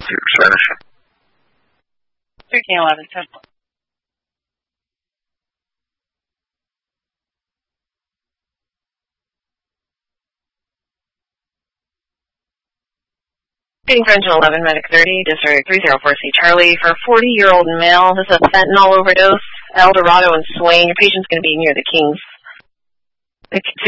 Spanish. 1311, 10. Getting French 11, Medic 30, District 304C Charlie for a 40-year-old male. This is a fentanyl overdose, El Dorado and Swain. Your patient's going to be near the Kings.